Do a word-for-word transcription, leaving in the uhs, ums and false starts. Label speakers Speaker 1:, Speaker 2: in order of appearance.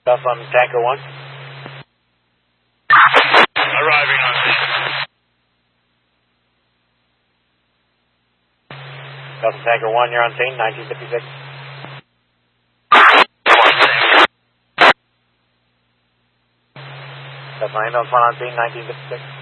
Speaker 1: Stuff on Tanker one.
Speaker 2: Arriving on scene.
Speaker 1: Stuff on Tanker one, you're on scene, nineteen fifty-six. Stuff on Ambulance one on scene, nineteen fifty-six.